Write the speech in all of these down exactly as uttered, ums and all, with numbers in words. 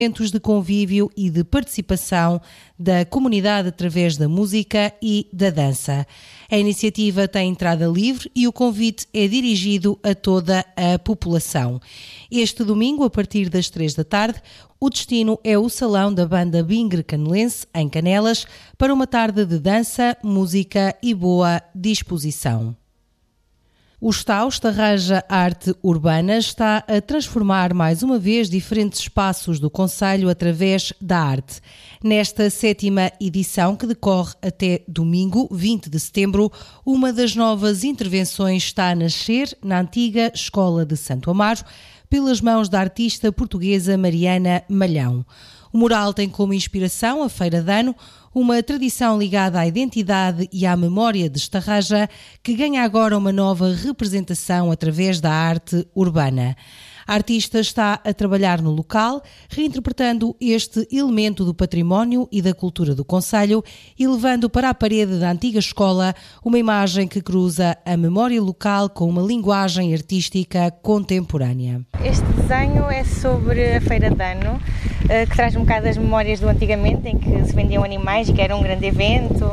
Momentos de convívio e de participação da comunidade através da música e da dança. A iniciativa tem entrada livre e o convite é dirigido a toda a população. Este domingo, a partir das três da tarde, o destino é o Salão da Banda Bingre Canelense, em Canelas, para uma tarde de dança, música e boa disposição. O Estau Estarraja Arte Urbana está a transformar mais uma vez diferentes espaços do concelho através da arte. Nesta sétima edição, que decorre até domingo, vinte de setembro, uma das novas intervenções está a nascer na antiga Escola de Santo Amaro, pelas mãos da artista portuguesa Mariana Malhão. O mural tem como inspiração a Feira de Ano, uma tradição ligada à identidade e à memória de Estarraja, que ganha agora uma nova representação através da arte urbana. A artista está a trabalhar no local, reinterpretando este elemento do património e da cultura do concelho e levando para a parede da antiga escola uma imagem que cruza a memória local com uma linguagem artística contemporânea. Este desenho é sobre a Feira de Ano, que traz um bocado as memórias do antigamente, em que se vendiam animais e que era um grande evento,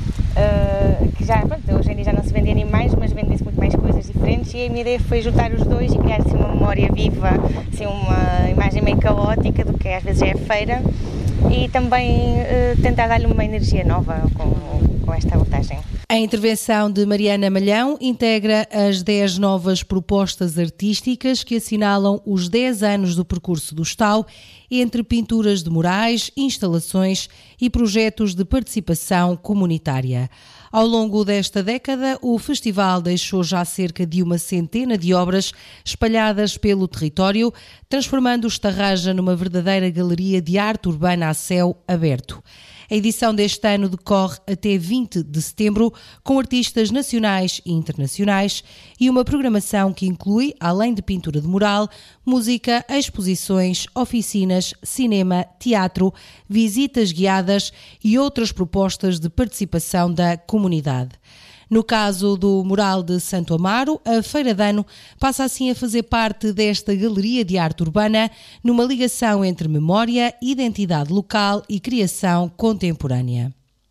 que já, pronto, hoje em dia já não se vendem animais, mas vendem-se muito mais coisas diferentes, e a minha ideia foi juntar os dois e criar assim uma memória viva, assim uma imagem meio caótica do que às vezes é a feira, e também uh, tentar dar-lhe uma energia nova com, com esta abordagem. A intervenção de Mariana Malhão integra as dez novas propostas artísticas que assinalam os dez anos do percurso do Estau, entre pinturas de murais, instalações e projetos de participação comunitária. Ao longo desta década, o festival deixou já cerca de uma centena de obras espalhadas pelo território, transformando o Estarraja numa verdadeira galeria de arte urbana a céu aberto. A edição deste ano decorre até vinte de setembro, com artistas nacionais e internacionais e uma programação que inclui, além de pintura de mural, música, exposições, oficinas, cinema, teatro, visitas guiadas e outras propostas de participação da comunidade. No caso do mural de Santo Amaro, a Feira de Ano passa assim a fazer parte desta galeria de arte urbana, numa ligação entre memória, identidade local e criação contemporânea.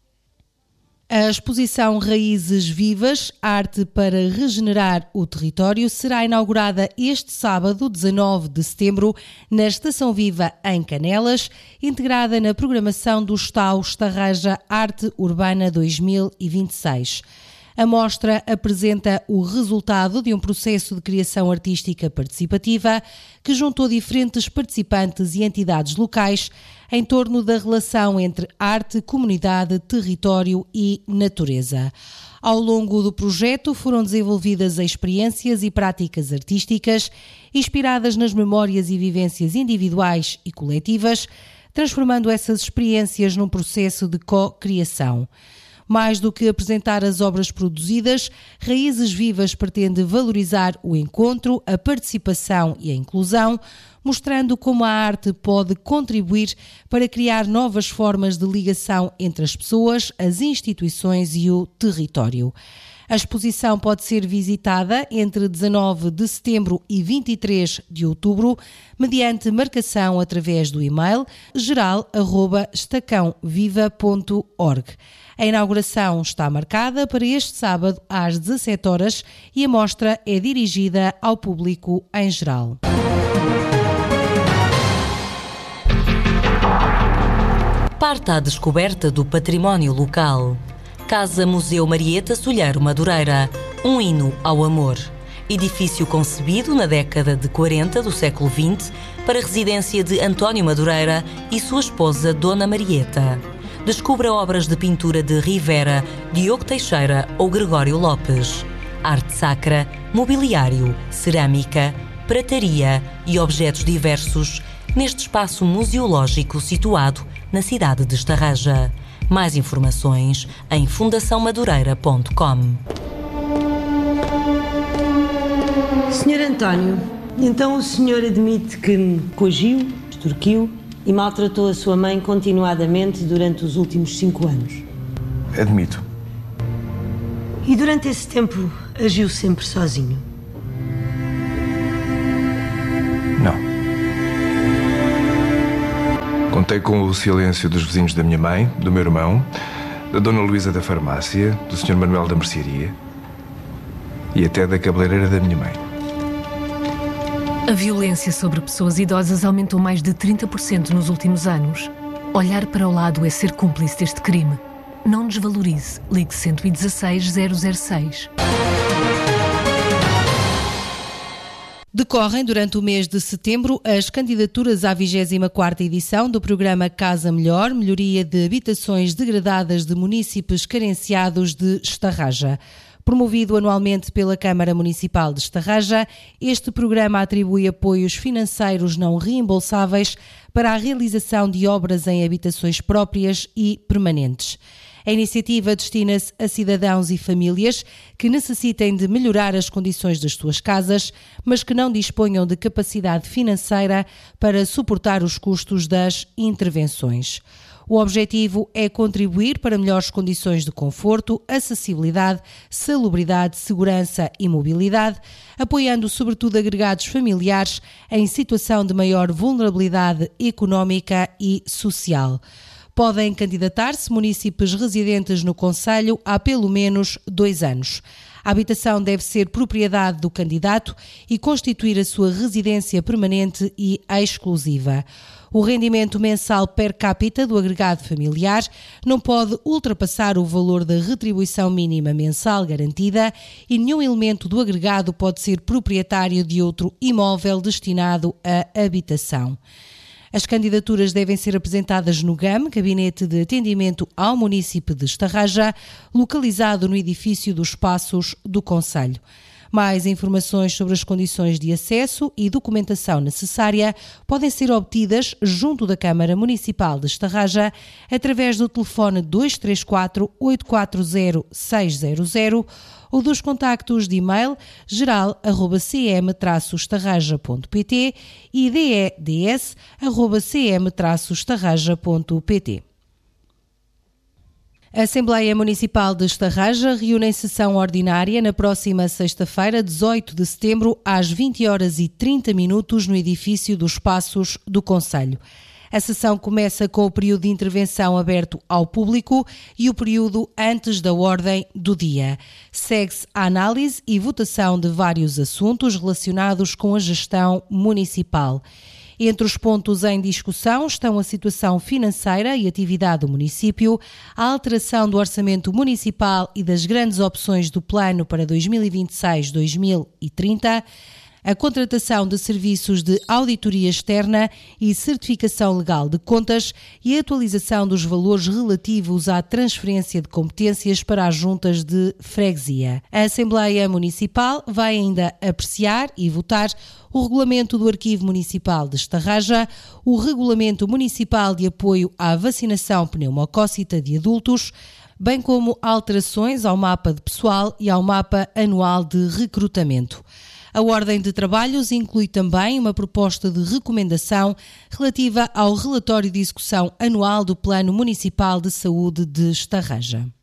A exposição Raízes Vivas, Arte para Regenerar o Território, será inaugurada este sábado, dezanove de setembro, na Estação Viva, em Canelas, integrada na programação do Estau Estarraja Arte Urbana dois mil e vinte e seis. A mostra apresenta o resultado de um processo de criação artística participativa que juntou diferentes participantes e entidades locais em torno da relação entre arte, comunidade, território e natureza. Ao longo do projeto foram desenvolvidas experiências e práticas artísticas inspiradas nas memórias e vivências individuais e coletivas, transformando essas experiências num processo de co-criação. Mais do que apresentar as obras produzidas, Raízes Vivas pretende valorizar o encontro, a participação e a inclusão, mostrando como a arte pode contribuir para criar novas formas de ligação entre as pessoas, as instituições e o território. A exposição pode ser visitada entre dezanove de setembro e vinte e três de outubro, mediante marcação através do e-mail geral arroba estacãoviva ponto org. A inauguração está marcada para este sábado às dezassete horas e a mostra é dirigida ao público em geral. Parta à descoberta do património local. Casa Museu Marieta Solheiro Madureira, um hino ao amor. Edifício concebido na década de quarenta do século vinte para a residência de António Madureira e sua esposa Dona Marieta. Descubra obras de pintura de Rivera, Diogo Teixeira ou Gregório Lopes. Arte sacra, mobiliário, cerâmica, prataria e objetos diversos neste espaço museológico situado na cidade de Estarraja. Mais informações em fundação madureira ponto com. senhor António, então o senhor admite que me coagiu, extorquiu e maltratou a sua mãe continuadamente durante os últimos cinco anos? Admito. E durante esse tempo agiu sempre sozinho? Não. Contei com o silêncio dos vizinhos da minha mãe, do meu irmão, da Dona Luísa da farmácia, do senhor Manuel da mercearia e até da cabeleireira da minha mãe. A violência sobre pessoas idosas aumentou mais de trinta por cento nos últimos anos. Olhar para o lado é ser cúmplice deste crime. Não desvalorize. Ligue cento e dezasseis, zero zero seis. Decorrem durante o mês de setembro as candidaturas à vigésima quarta edição do programa Casa Melhor, melhoria de habitações degradadas de munícipes carenciados de Estarraja. Promovido anualmente pela Câmara Municipal de Estarraja, este programa atribui apoios financeiros não reembolsáveis para a realização de obras em habitações próprias e permanentes. A iniciativa destina-se a cidadãos e famílias que necessitem de melhorar as condições das suas casas, mas que não disponham de capacidade financeira para suportar os custos das intervenções. O objetivo é contribuir para melhores condições de conforto, acessibilidade, salubridade, segurança e mobilidade, apoiando sobretudo agregados familiares em situação de maior vulnerabilidade económica e social. Podem candidatar-se munícipes residentes no concelho há pelo menos dois anos. A habitação deve ser propriedade do candidato e constituir a sua residência permanente e exclusiva. O rendimento mensal per capita do agregado familiar não pode ultrapassar o valor da retribuição mínima mensal garantida e nenhum elemento do agregado pode ser proprietário de outro imóvel destinado à habitação. As candidaturas devem ser apresentadas no G A M, Gabinete de Atendimento ao Munícipe de Estarraja, localizado no edifício dos Passos do Concelho. Mais informações sobre as condições de acesso e documentação necessária podem ser obtidas junto da Câmara Municipal de Estarraja através do telefone dois três quatro, oito quatro zero, seis zero zero ou dos contactos de e-mail geral arroba c m traço estarraja ponto p t e d e d s arroba c m traço estarraja ponto p t. A Assembleia Municipal de Estarraja reúne em sessão ordinária na próxima sexta-feira, dezoito de setembro, às vinte horas e trinta minutos, no edifício dos Passos do Concelho. A sessão começa com o período de intervenção aberto ao público e o período antes da ordem do dia. Segue-se a análise e votação de vários assuntos relacionados com a gestão municipal. Entre os pontos em discussão estão a situação financeira e atividade do município, a alteração do orçamento municipal e das grandes opções do plano para dois mil e vinte e seis a dois mil e trinta, a contratação de serviços de auditoria externa e certificação legal de contas e a atualização dos valores relativos à transferência de competências para as juntas de freguesia. A Assembleia Municipal vai ainda apreciar e votar o Regulamento do Arquivo Municipal de Estarraja, o Regulamento Municipal de Apoio à Vacinação Pneumocócita de Adultos, bem como alterações ao mapa de pessoal e ao mapa anual de recrutamento. A ordem de trabalhos inclui também uma proposta de recomendação relativa ao relatório de execução anual do Plano Municipal de Saúde de Estarraja.